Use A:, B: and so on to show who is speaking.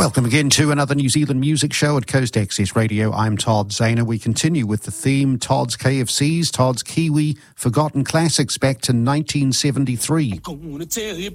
A: Welcome again to another New Zealand music show at Coast Access Radio. I'm Todd Zahner. We continue with the theme Todd's KFCs, Todd's Kiwi Forgotten Classics back to 1973.